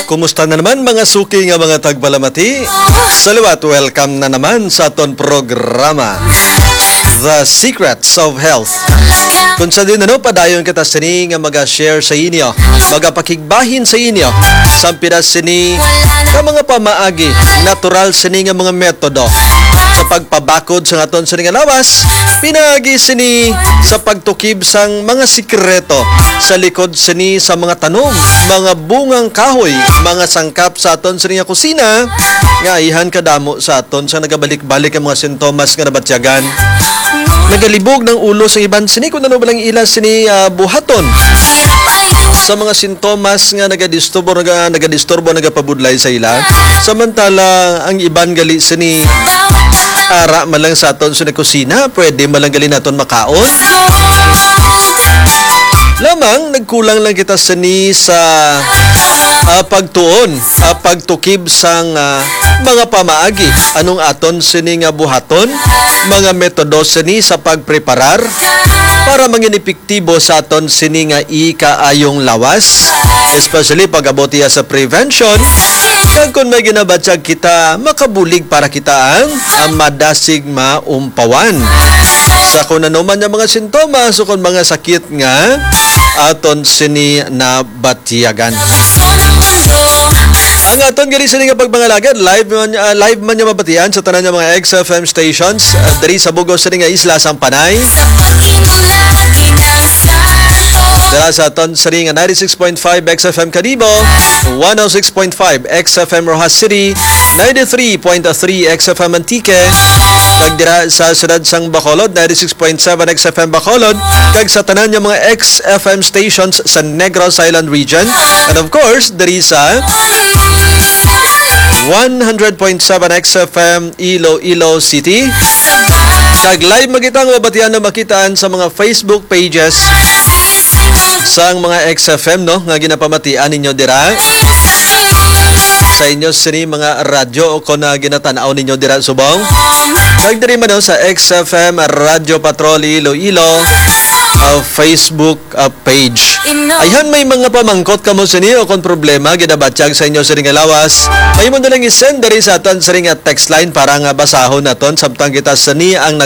Kumusta na naman mga suki nga mga tagbalamati? Salawat, welcome na naman sa aton programa The Secrets of Health. Kung sa din padayon kita sini nga mag-share sa inyo, magapakigbahin sa inyo sa pinas sini nga mga pamaagi, natural sini nga mga metodo sa pagpabakod sa aton sini nga lawas, pinagi sini sa pagtukib sang mga sikreto sa likod sini sa mga tanong, mga bungang kahoy, mga sangkap sa aton sini nga kusina, nga ihan kadamo sa aton sa nagabalik-balik ang mga sintomas nga nabatyagan. Nagalibog ng ulo sa iban sini kung ano balang ilas sini buhaton sa mga sintomas nga nagadisturbo nagapabudlay sa ila. Samantala ang iban gali sini ara man lang sa aton sa kusina, pwede man lang gali naton makaon. Lamang nagkulang lang kita sini sa pagtuon, pagtukib sang mga pamaagi. Anong aton sini nga buhaton, mga metodo sini sa pagpreparar para mangin epektibo sa aton sini nga ikaayong lawas, especially pag-abot sa prevention. Kag kung may ginabatyag kita, makabulig para kita ang madasig maumpawan sa kung ano man yung mga sintomas o kung mga sakit nga aton sini na batyagan. Ang aton gali sini nga pagbangalagad, live man yung mabatian sa tanan ng mga XFM stations diri sa Bugo sini nga isla sang Panay. Dara sa aton sini nga 96.5 XFM Cadibo, 106.5 XFM Rojas City, 93.3 XFM Antique, kag dira sa sudad sang Bacolod, 96.7 XFM Bacolod, kag sa tanan yung mga XFM stations sa Negros Island region, and of course diri sa 100.7 XFM Iloilo City. Kag live magitang mabatian na makitaan sa mga Facebook pages sang mga XFM nga ginapamatian ninyo dira sa inyo sini mga radyo o kung ginatanaw ninyo dira subong. Kag diri man sa XFM Radyo Patrol Iloilo Facebook page. Ayhan, may mga pamangkot kamo sini o kung problema ginabatyag sa inyo sini nga lawas, may mo nalang isend diri sa aton sini nga text line para nga basahon naton samtang kita sini ang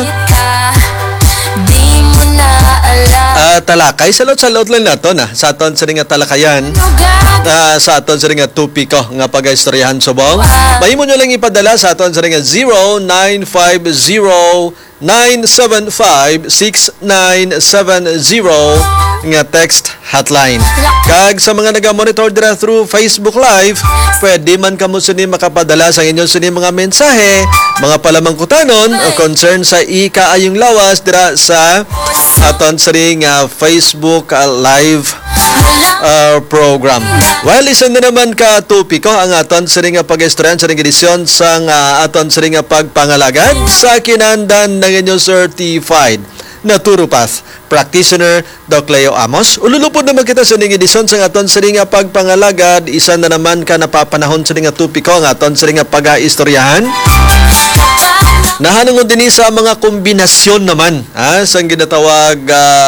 talakay sa lot lang naton sa aton sini nga talakayan, sa aton sini nga tupiko nga pagaistoryahan subong. May mo lang ipadala sa aton sini nga 0950-975-6970 nga text hotline. Kag sa mga naga-monitor dira through Facebook Live, pwede man kamo sini makapadala sa inyo sini mga mensahe, mga palamangkutanon o concern sa ikaayong lawas dira sa aton sini nga Facebook Live program. Well, listen na naman ka tupiko ang aton sini nga pag-istoryahan sa edisyon sang aton sini nga pagpangalagad sa kinandan ng inyong certified naturopath practitioner Doc Leo Amos. Ululupod naman kita sa edisyon sa aton sini nga pagpangalagad. Isa na naman ka napapanahon sa nga tupiko ang aton sini nga pag-istoryahan. Nahanungod din sa mga kombinasyon naman sa ginatawag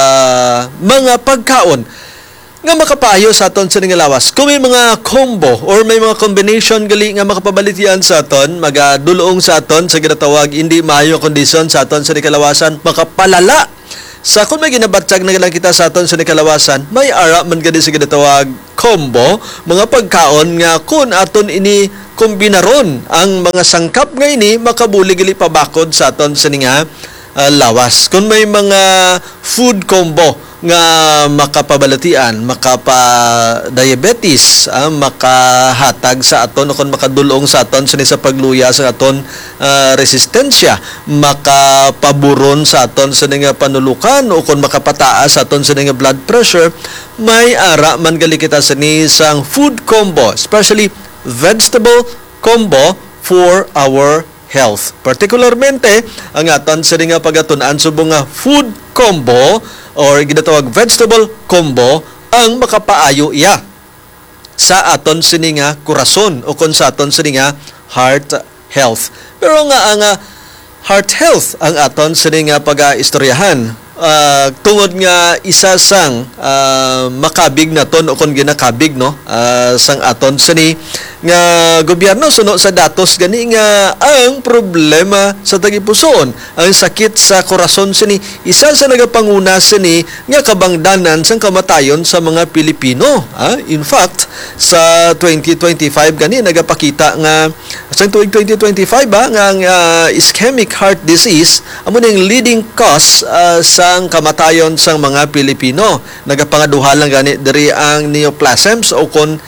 mga pagkaon nga makapayo sa aton sa nga lawas. Kung may mga combo or may mga combination gali nga makapabalitian sa aton, magadulong sa aton sa ginatawag hindi maayo kondisyon sa aton sa kalawasan, makapalala sa kung may ginabatyag na lang kita sa aton sa kalawasan, may ara man gani sa ginatawag combo, mga pagkaon nga kun aton ini kombinaron ang mga sangkap nga ini makabulig gali pabakod sa aton sa nga lawas. Kung may mga food combo nga makapabalatian, makapa-diabetes, makahatag sa aton o kung makadulong sa aton sa pagluya sa aton resistensya, makapaburon sa aton sa nga panulukan o kung makapataas sa aton sa nga blood pressure, may ara man gali kita sa isang food combo, especially vegetable combo for our health. Particularmente, ang aton sa nga pagatunan subong nga food combo or ginatawag vegetable combo ang makapaayo iya sa aton sini nga kurason o kung sa aton sini nga heart health. Pero nga ang heart health ang aton sini nga pag-istoryahan. tungod nga isa sang makabig naton o kon ginakabig no sang aton sini nga gobyerno suno sa datos gani nga ang problema sa tagipusoon ang sakit sa korason sini isa sa nagapanguna sini nga kabangdanan sang kamatayon sa mga Pilipino. In fact sa 2025 gani nagapakita nga sa 2025 nga ang ischemic heart disease amo ning leading cause sang kamatayon sang mga Pilipino. Nagapangaduha lang gani diri ang neoplasms o kon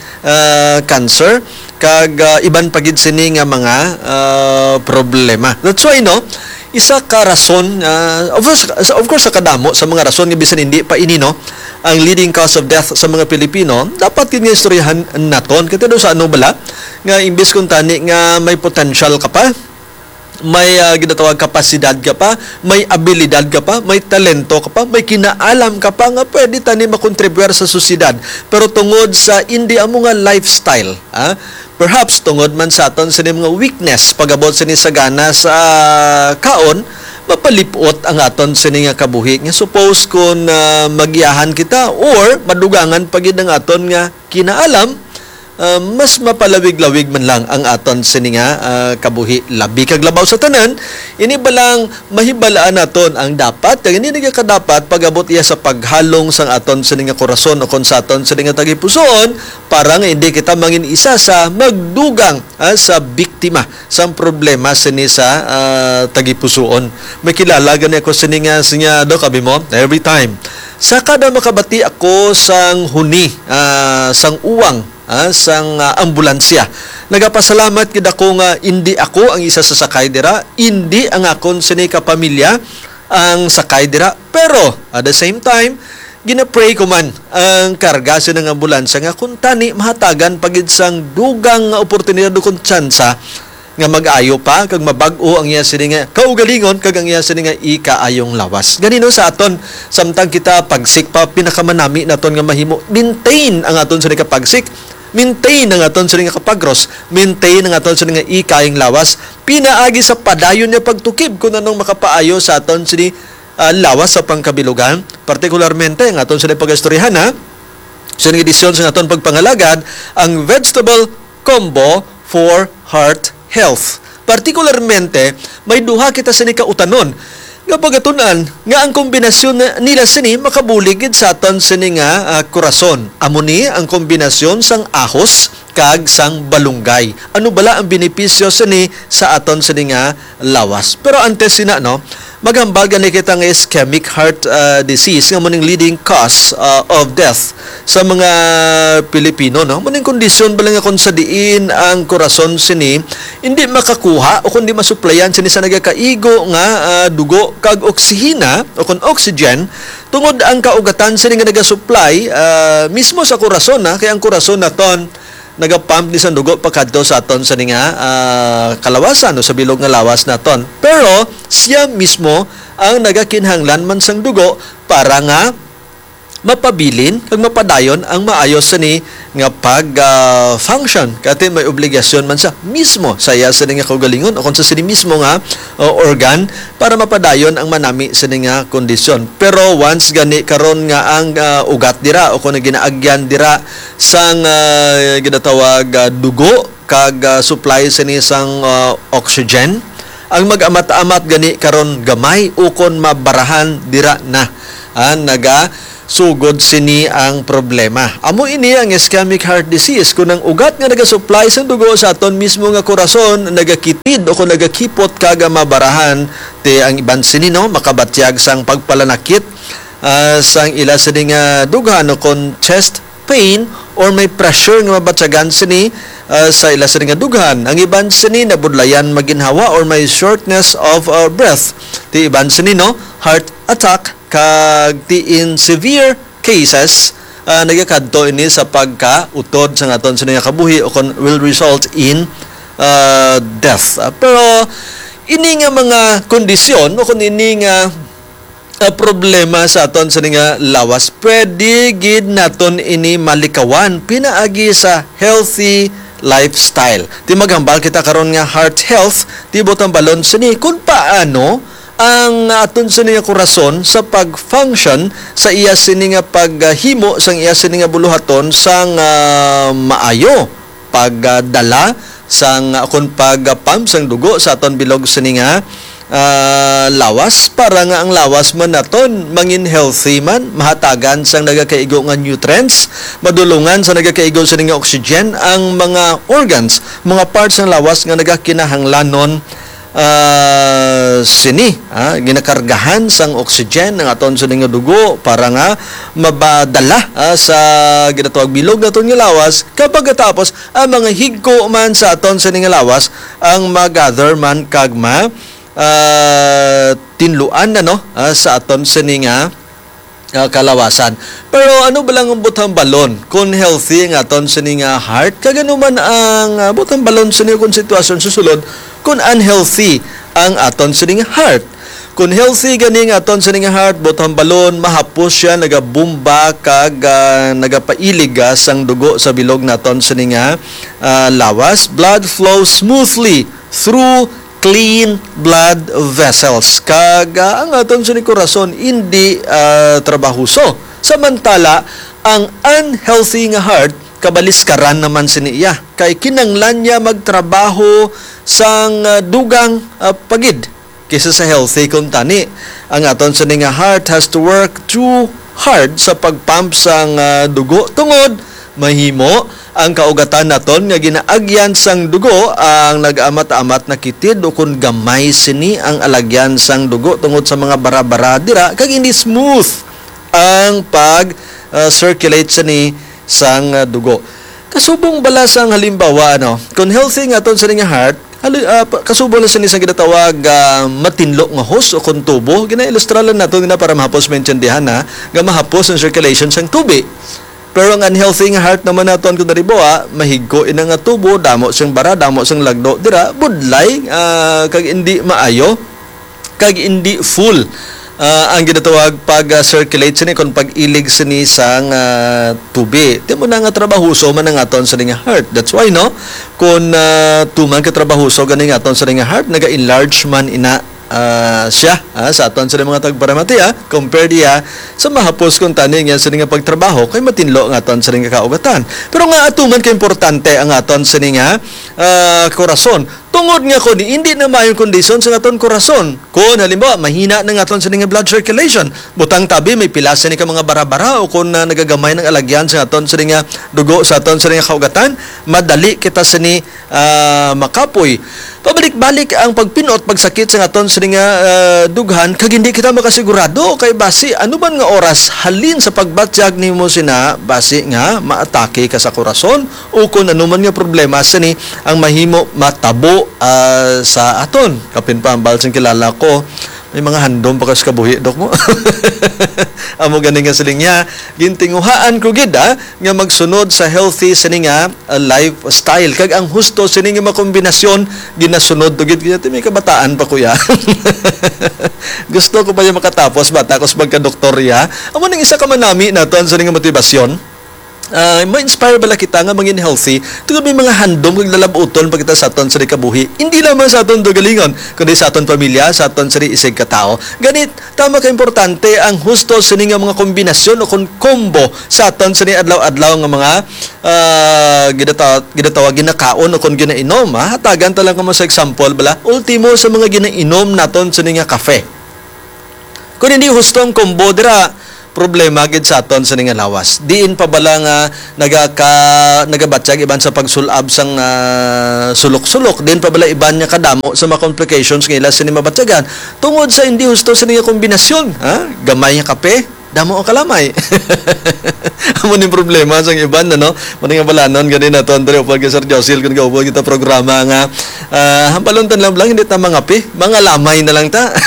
cancer kag iban pagid sini nga mga problema. That's why no isa ka rason of course sa kadamo sa mga rason nga bisan hindi pa ini no ang leading cause of death sa mga Pilipino dapat kin nga istoryahan naton katado sa ano bala nga imbes kun tani nga may potential ka pa, may ginatawag kapasidad ka pa, may abilidad ka pa, may talento ka pa, may kinaalam ka pa nga pwede tani makontribuer sa sosyedad. Pero tungod sa hindi amo nga lifestyle, perhaps tungod man sa aton sa mga weakness pagabot sa ni sagana sa kaon, mapalipot ang aton sa nga kabuhi. Nga suppose kung magiyahan kita or madugangan pagid ang aton nga kinaalam, mas mapalawig-lawig man lang ang aton sininga kabuhi. Labi kag labaw sa tanan, ini balang mahibalaan naton ang dapat kag ini nagakadapat pag-abot iya sa paghalong sang aton sininga korason o kon sa aton sininga tagipusoon para nga hindi kita mangin isa sa magdugang sa biktima sang problema sini sa tagipusoon. May kilala gani ako sininga sinya do kabi mo every time. Sa kada makabati ako sang huni, sang uwang sang ambulansya. Nagapasalamat gid ako nga hindi ako ang isa sa sakay dira, hindi ang akon sini ka pamilya ang sakay dira, pero at the same time gina-pray ko man ang karga sa ng ambulansya nga kung tani mahatagan pagid sang dugang nga oportunidad o kung tsansa nga mag-ayo pa kag mabag-o ang iya sini nga kaugalingon kag ang iya sini nga ikaayong lawas. Ganino sa aton samtang kita pagsik pa pinakamanami naton nga mahimo maintain ang aton sini ka pagsik, maintain ang aton sini nga kapagros, maintain ang aton sini nga ikaayong lawas, pinaagi sa padayon niya pagtukib kung anong makapaayo sa aton sini lawas sa pangkabilugan, partikularmente ang aton sini pagastoryahan sa edisyon sa aton pagpangalagad ang vegetable combo for heart health. Partikularmente, may duha kita sini kautanon nga pagatunan nga ang kombinasyon nila sini makabuligid sa aton sini nga korason. Amo ni ang kombinasyon sang ahos kag sang balunggay. Ano bala ang benepisyo sini sa aton sini nga lawas. Pero antes sina no, maghambal gani kita nga ischemic heart disease nga muning leading cause of death sa mga Pilipino no. Muning kondisyon bala nga kun sa diin ang korason sini hindi makakuha o kundi masuplayan sini sa nagakaigo nga dugo kag oksihina o kun oxygen tungod ang kaugatan sini nga nagasupply mismo sa korason kaya ang korason naton nagapump ni sa dugo pagkadto sa aton sa nga kalawasan o sa bilog nga lawas naton. Pero siya mismo ang nagakinhanglan man sang dugo para nga mapabilin kag mapadayon ang maayos sa ni nga pag kati may obligasyon man sa mismo sa iya sa nga kaugalingon o kung sa sini mismo nga organ para mapadayon ang manami sa nga kondisyon. Pero once gani karon nga ang ugat dira o kung ginaagyan dira sang ginatawag dugo kag supply sa ni sang oxygen, ang mag-amat-amat gani karon gamay o kon mabarahan dira na sugod sini ang problema. Amo ini ang ischemic heart disease kung ang ugat nga nagasupply sa dugo sa aton mismo nga korason nagakitid o kung nagakipot kaga mabarahan te ang iban sini no makabatyag sang pagpalanakit sang ila sini nga dughan o kung chest pain or may pressure nga mabatyagan sini sa ila sini nga dughan. Ang iban sini nabudlayan maginhawa or may shortness of breath. Ti iban sini no heart attack kag in severe cases nagakadto ini sa pagkautod sa aton sa nga kabuhi o will result in death. Pero ini nga mga kondisyon o kun ini nga problema sa aton sa nga lawas pwede gid naton ini malikawan pinaagi sa healthy lifestyle. Ti maghambal kita karon nga heart health ti botang balon sini kung paano ang aton sini nga korason sa pag-function sa iya sini nga paghimo sang iya sini nga buluhaton sang maayo pagdala sang akon pag-pump sang dugo sa aton bilog sini nga lawas para nga ang lawas man naton mangin healthy man, mahatagan sang nagakaigo nga nutrients, madulungan sa nagakaigo sa nga oxygen ang mga organs, mga parts ng lawas nga nagakinahanglanon ginakargahan sang oxygen ng aton sa nga dugo para nga mabadala sa ginatawag bilog naton nga lawas kapag tapos ang mga higko man sa aton sa nga lawas ang magather man kagma tinluan na sa aton sini nga kalawasan. Pero ano ba lang ang butang balon kung healthy ang aton sini nga heart kagano man ang butang balon sini kung sitwasyon susulod kung unhealthy ang aton sini nga heart. Kung healthy gani nga aton sini nga heart butang balon mahapos siya nagabumba kag nagapailig sang dugo sa bilog naton sini nga lawas. Blood flows smoothly through clean blood vessels kag ang aton sa korason hindi trabahuso samantala ang unhealthy nga heart kabaliskaran naman siniya kay kinanglan niya magtrabaho sang dugang pagid kaysa sa healthy kung tani ang aton sa nga heart has to work too hard sa pagpump sang dugo tungod mahimo ang kaugatan naton nga ginaagyan sang dugo ang nag-amat-amat na kitid o kung gamay sini ang alagyan sang dugo tungod sa mga bara-bara dira kag hindi smooth ang pag circulate sini sang dugo. Kasubong bala sang halimbawa kung healthy nga aton sa nga heart kasubong na sini sang ginatawag matinlo nga hose o kung tubo gina-ilustralan nato na para mahapos maintindihan nga mahapos ang circulation sang tubig. Pero ang unhealthy nga heart naman naton kung naribawa, mahigko ina nga tubo, damo siyang bara, damo siyang lagdo, dira, budlay, kag hindi maayo, kag hindi full. Ang ginatawag pag-circulate sini kung pag-ilig sini sang tubi. Di mo na nga trabahuso man ang aton sa nga heart. That's why, kung tuman ka trabahuso ganing aton sa nga heart, naga-enlarge man ina siya sa aton sa mga tagparamati compare diya sa mahapos kung tani nga sa nga pagtrabaho kay matinlo ang aton sa nga kaugatan. Pero nga atuman ka importante ang aton sa nga korason tungod nga ko hindi na maayong kondisyon sa aton korason. Kung halimbawa mahina na aton sa nga blood circulation, butang tabi may pilas ni ka mga bara-bara o kung nagagamay ng alagyan sa aton sa nga dugo sa aton sa nga kaugatan, madali kita sa ni makapoy. Pabalik-balik ang pagpinot, pagsakit sa aton sa nga dughan kag hindi kita makasigurado kay basi ano man nga oras halin sa pagbatyag nimo sina basi nga maatake ka sa korason o kung ano man nga problema sini ang mahimo matabo sa aton. Kapin pa ang balsing kilala ko may mga handom pa kas kabuhi dok mo. Amo ganing nga siling niya gintinguhaan ko gid nga magsunod sa healthy sini nga lifestyle kag ang husto sini nga makombinasyon ginasunod to gid may kabataan pa kuya. Gusto ko pa yung makatapos bata ko sa magka-doktorya. Amo ning isa ka man nami naton sini nga motibasyon. Ma-inspire bala kita nga mangin healthy tungod may mga handom kag lalabuton pag kita sa aton sa kabuhi hindi lamang sa aton dogalingon kundi sa aton pamilya sa aton sa isig katao ganit tama ka importante ang husto sini nga mga kombinasyon o combo sa aton sa adlaw-adlaw nga mga ginatawag ginakaon o kung ginainom hatagan ta lang ko sa example bala ultimo sa mga ginainom naton sini nga kafe kung hindi husto ang combo dira problema gid sa aton sa nga lawas. Diin pa bala nga nagabatyag iban sa pagsulab sang sulok-sulok. Diin pa bala iban nya kadamo sa mga complications nga ila sini mabatyagan. Tungod sa hindi husto sa nga kombinasyon, gamay nga kape, damo ang kalamay. Amo ni problema sang iban Mani nga balanon gani naton diri upod Sir Josil kun gaupod kita programa nga hampalontan lang hindi ta mangapi, mga lamay na lang ta.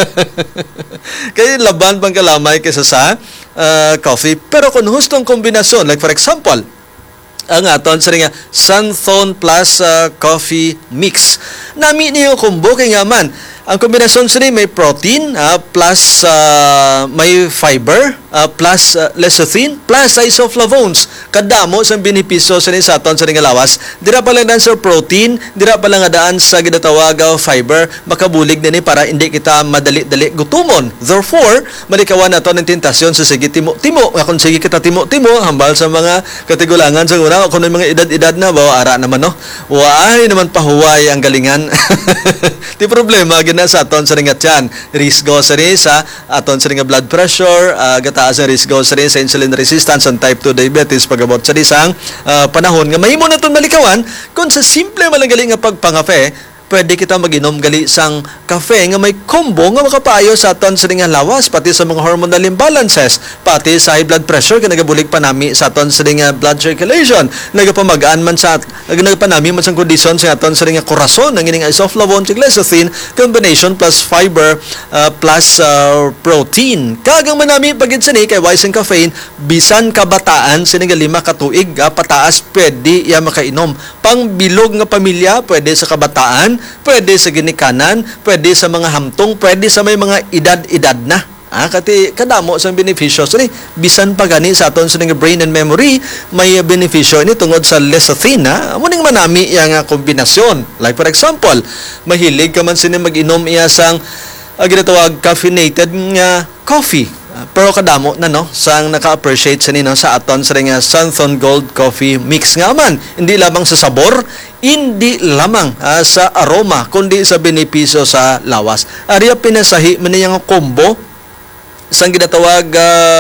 Kaya laban pang kalamay kaysa sa coffee. Pero kung hustong kombinasyon, like for example, ang aton sa nga Sunthone plus coffee mix. Nami niyo combo kay nga man. Ang kombinasyon sa may protein plus may fiber plus lecithin plus isoflavones. Kadamo sa benepisyo sa ni sa aton sa nga lawas. Dira pa lang daan sa protein, dira pa lang nga daan sa ginatawag fiber, makabulig din para hindi kita madali-dali gutumon. Therefore, malikawan nato ng tentasyon sa sige timo nga kung sige kita timo hambal sa mga katigulangan sa una kung may mga edad-edad na bawa ara naman no. Waay naman pahuway ang galingan. Ti problema gina sa aton sa nga tiyan. Risgo sa ni sa aton sa nga blood pressure, gataas ang risgo sa ni sa insulin resistance and type 2 diabetes pagabot sa isang panahon nga mahimo na itong malikawan kung sa simple malanggali nga pagpangafe, pwede kita mag-inom gali sang kafe nga may combo nga makapayo sa aton sa nga lawas, pati sa mga hormonal imbalances, pati sa high blood pressure nga nagabulig pa nami sa aton sa nga blood circulation, nagapamagaan man sa nagapanami man sa kondisyon sa aton sa nga korason ng ining isoflavone ug lecithin combination plus fiber plus protein. Kagang manami pagid sa ni kay wise and caffeine bisan kabataan sini nga 5 ka tuig pataas pwede iya makainom. Pangbilog nga pamilya pwede sa kabataan, pwede sa ginikanan, pwede sa mga hamtong, pwede sa may mga edad-edad na. Kati kadamo sa benepisyo ni bisan pa gani sa aton sa nga brain and memory may benepisyo ni tungod sa lecithin amo ning manami yang kombinasyon. Like for example, mahilig ka man sini mag-inom iya sang ginatawag caffeinated nga coffee. Pero kadamo na no sang naka-appreciate sa nino sa aton sa nga Santhon Gold Coffee Mix nga man hindi lamang sa sabor, hindi lamang sa aroma kundi sa benepisyo sa lawas. Ariya pinasahi man niyang combo sang ginatawag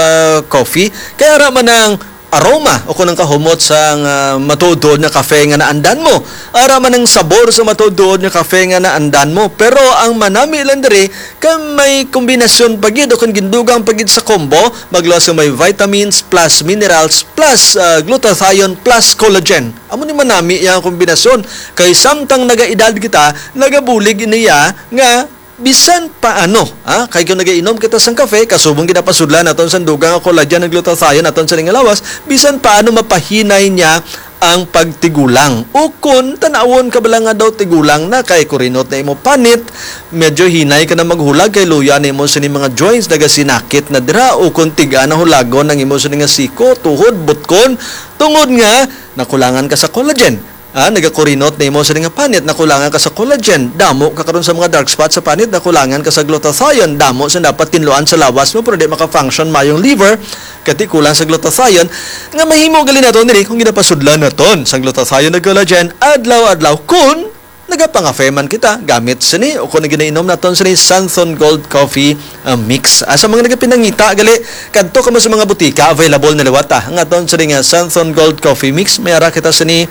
coffee kaya ra man ang aroma o kung kahumot sa matuod na kafe nga naandan mo. Ara man ang sabor sa matuod na kafe nga naandan mo. Pero ang manami lang diri kay may kombinasyon pagid o kung gindugang pagid sa combo, magluwas sa may vitamins plus minerals plus glutathione plus collagen. Amo ni manami yang kombinasyon kay samtang nagaedad kita, nagabulig niya nga bisan paano kay kung nagainom kita sang kafe kasubong ginapasudlan naton sa dugang collagen ug glutathione naton sa nga lawas, bisan paano mapahinay niya ang pagtigulang. O kung tanawon ka bala nga daw tigulang na kay kurinot na imo panit, medyo hinay ka na maghulag kay luya na imo sa mga joints nagasinakit na dira o kung tiga na hulagon ng imo sa nga siko, tuhod, butkon, tungod nga nakulangan ka sa collagen. Nagakurinot na imo sa nga panit, nakulangan ka sa collagen, damo ka karon sa mga dark spots sa panit, nakulangan ka sa glutathione, damo sa dapat tinluan sa lawas mo pero di maka-function mayong liver kati kulang sa glutathione nga mahimo gali naton diri kung ginapasudlan naton sa glutathione ug collagen adlaw-adlaw kun nagapangafe man kita gamit sini o kung ginainom naton sini Santhon Gold Coffee Mix. Sa mga nagapinangita gali kadto ka mo sa mga butika available na liwat ang aton sini nga Santhon Gold Coffee Mix. Mayara kita sini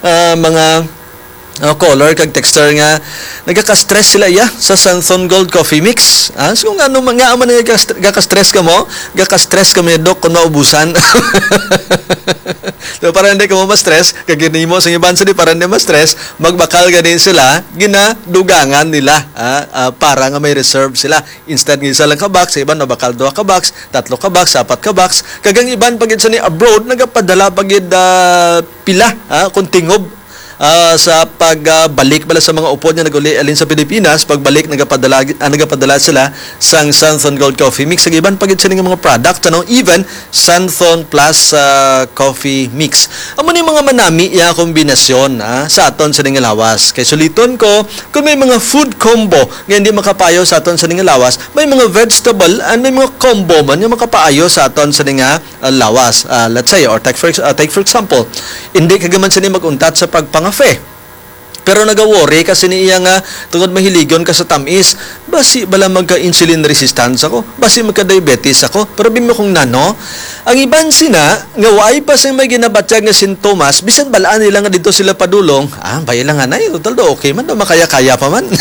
mga color kag texture nga nagaka-stress sila sa Santhon Gold Coffee Mix. So kung ano nga man gaka-stress ka mo, gaka-stress ka mo dok kung maubusan. So para hindi ka mo ma-stress, kag mo sa iban sa di para hindi ma-stress, magbakal ganin sila, ginadugangan nila para nga may reserve sila. Instead ng isa lang ka box, sa iban mabakal 2 ka box, 3 ka box, 4 ka box. Kagang iban pagid sa ni abroad nagapadala pagid pila kung tingob sa pagbalik bala sa mga upod nga naguli alin sa Pilipinas, pagbalik nagapadala sila sang Santhon Gold Coffee Mix. Sa iban pagid sila nga mga product even Santhon plus Coffee Mix. Amo ni mga manami iya kombinasyon sa aton sa nga lawas. Kay suliton ko kung may mga food combo nga hindi makapayo sa aton sa nga lawas, may mga vegetable and may mga combo man nga makapaayo sa aton sa nga lawas. Let's say or take for example, hindi kagaman sini maguntat sa pagpangafe. Pero nagawori kasi niya nga tungod mahiligon ka sa tamis, basi bala magka-insulin resistance ako, basi magka-diabetes ako. Pero bimo kong nano, ang iban sina nga waay pa sa may ginabatya nga sintomas, bisan balaan nila nga dito sila padulong, bayan lang nga na, total do okay man, do makaya-kaya pa man.